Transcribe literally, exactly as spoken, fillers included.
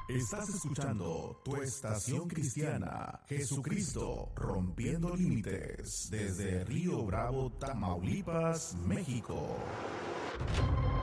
Estás escuchando tu estación cristiana, Jesucristo rompiendo límites, desde Río Bravo, Tamaulipas, México.